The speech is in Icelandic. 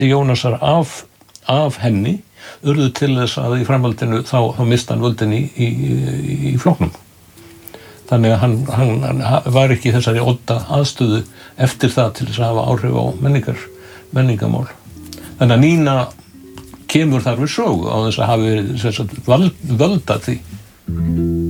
Jónasar af henni urðu til þess að í framhaldinu þá missti hann völdin í flokknum. Þannig að hann var ekki í þessari odda aðstöðu eftir það til þess að hafa áhrif á menningamál. Þannig að Nína kemur þar við sögu á þess að hafa verið völd að því.